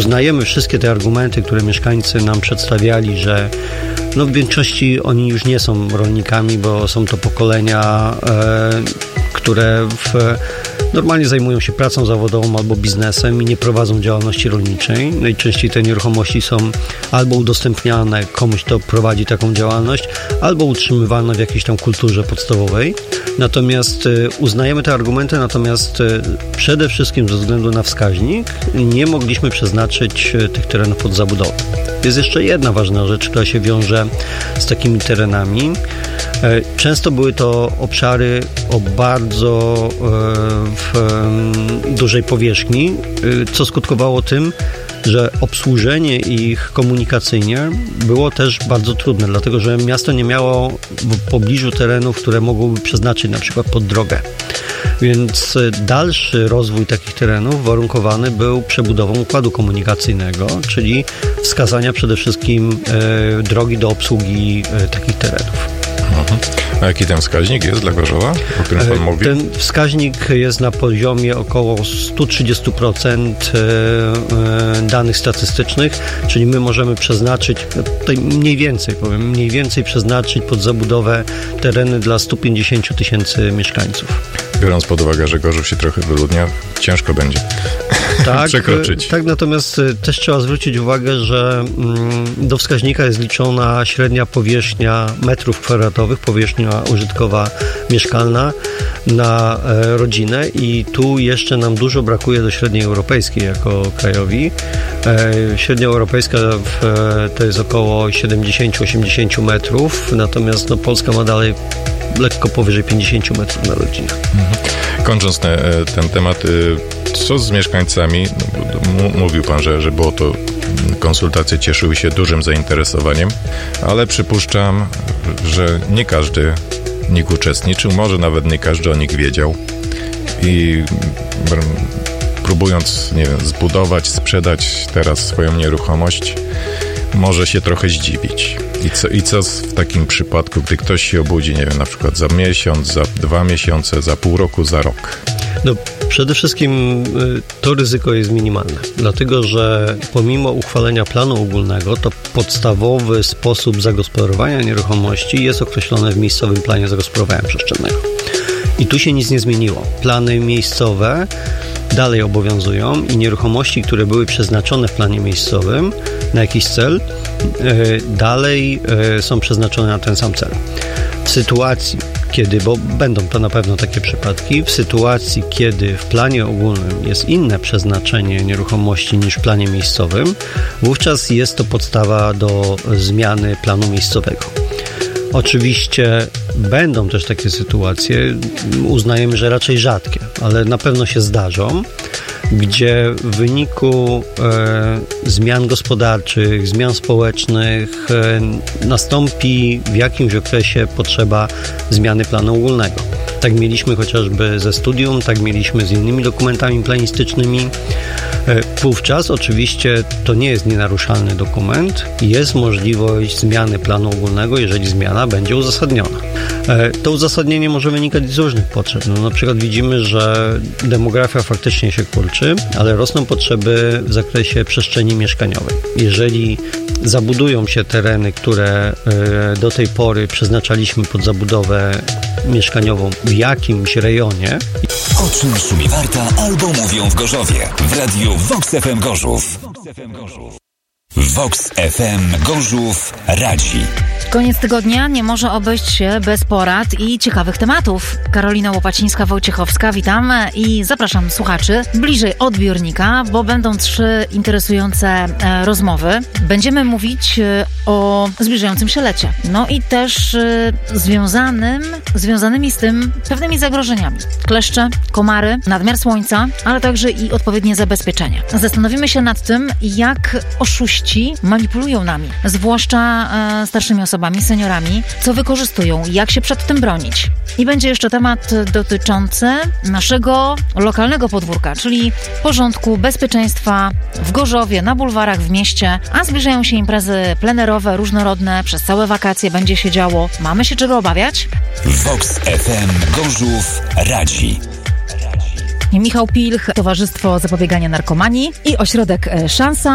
uznajemy wszystkie te argumenty, które mieszkańcy nam przedstawiali, że w większości oni już nie są rolnikami, bo są to pokolenia, które normalnie zajmują się pracą zawodową albo biznesem i nie prowadzą działalności rolniczej. Najczęściej te nieruchomości są albo udostępniane komuś, kto prowadzi taką działalność, albo utrzymywane w jakiejś tam kulturze podstawowej. Natomiast uznajemy te argumenty, natomiast przede wszystkim ze względu na wskaźnik nie mogliśmy przeznaczyć tych terenów pod zabudowę. Jest jeszcze jedna ważna rzecz, która się wiąże z takimi terenami. Często były to obszary o bardzo dużej powierzchni, co skutkowało tym, że obsłużenie ich komunikacyjnie było też bardzo trudne, dlatego że miasto nie miało w pobliżu terenów, które mogłyby przeznaczyć na przykład pod drogę. Więc dalszy rozwój takich terenów warunkowany był przebudową układu komunikacyjnego, czyli wskazania przede wszystkim drogi do obsługi takich terenów. A jaki ten wskaźnik jest dla Gorzowa, o którym Pan mówi? Ten wskaźnik jest na poziomie około 130% danych statystycznych, czyli my możemy przeznaczyć, tutaj mniej więcej przeznaczyć pod zabudowę tereny dla 150 000 mieszkańców. Biorąc pod uwagę, że Gorzów się trochę wyludnia, ciężko będzie przekroczyć. Tak, natomiast też trzeba zwrócić uwagę, że do wskaźnika jest liczona średnia powierzchnia metrów kwadratowych, powierzchnia użytkowa mieszkalna na rodzinę i tu jeszcze nam dużo brakuje do średniej europejskiej jako krajowi. Średnia europejska to jest około 70-80 metrów, natomiast Polska ma dalej lekko powyżej 50 metrów na rodzinę. Kończąc ten temat, co z mieszkańcami? Mówił Pan, że było to, konsultacje cieszyły się dużym zainteresowaniem, ale przypuszczam, że nie każdy w nich uczestniczył, może nawet nie każdy o nich wiedział i próbując, zbudować, sprzedać teraz swoją nieruchomość, może się trochę zdziwić. I co w takim przypadku, gdy ktoś się obudzi, na przykład za miesiąc, za 2 miesiące, za pół roku, za rok? Przede wszystkim to ryzyko jest minimalne, dlatego że pomimo uchwalenia planu ogólnego, to podstawowy sposób zagospodarowania nieruchomości jest określony w miejscowym planie zagospodarowania przestrzennego. I tu się nic nie zmieniło. Plany miejscowe dalej obowiązują i nieruchomości, które były przeznaczone w planie miejscowym na jakiś cel, dalej są przeznaczone na ten sam cel. W sytuacji, kiedy, bo będą to na pewno takie przypadki, w sytuacji, kiedy w planie ogólnym jest inne przeznaczenie nieruchomości niż w planie miejscowym, wówczas jest to podstawa do zmiany planu miejscowego. Oczywiście będą też takie sytuacje, uznajemy, że raczej rzadkie, ale na pewno się zdarzą, gdzie w wyniku zmian gospodarczych, zmian społecznych nastąpi w jakimś okresie potrzeba zmiany planu ogólnego. Tak mieliśmy chociażby ze studium, tak mieliśmy z innymi dokumentami planistycznymi. Wówczas oczywiście to nie jest nienaruszalny dokument. Jest możliwość zmiany planu ogólnego, jeżeli zmiana będzie uzasadniona. To uzasadnienie może wynikać z różnych potrzeb. Na przykład widzimy, że demografia faktycznie się kurczy, ale rosną potrzeby w zakresie przestrzeni mieszkaniowej. Jeżeli zabudują się tereny, które do tej pory przeznaczaliśmy pod zabudowę mieszkaniową w jakimś rejonie. O czym szumi warta albo mówią w Gorzowie. W radiu Vox FM Gorzów. Vox FM Gorzów radzi. Koniec tygodnia nie może obejść się bez porad i ciekawych tematów. Karolina Łopacińska-Wojciechowska, witam i zapraszam słuchaczy bliżej odbiornika, bo będą 3 interesujące rozmowy. Będziemy mówić o zbliżającym się lecie. I też związanymi z tym pewnymi zagrożeniami. Kleszcze, komary, nadmiar słońca, ale także i odpowiednie zabezpieczenia. Zastanowimy się nad tym, jak oszuści manipulują nami, zwłaszcza starszymi osobami, seniorami, co wykorzystują, jak się przed tym bronić. I będzie jeszcze temat dotyczący naszego lokalnego podwórka, czyli porządku, bezpieczeństwa w Gorzowie, na bulwarach, w mieście, a zbliżają się imprezy plenerowe, różnorodne, przez całe wakacje będzie się działo. Mamy się czego obawiać? Vox FM Gorzów radzi. Michał Pilch, Towarzystwo Zapobiegania Narkomanii i Ośrodek Szansa.